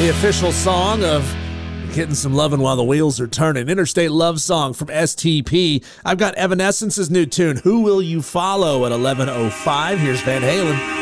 The official song of getting some lovin' while the wheels are turning. Interstate Love Song from STP. I've got Evanescence's new tune, Who Will You Follow, at 11:05. Here's Van Halen.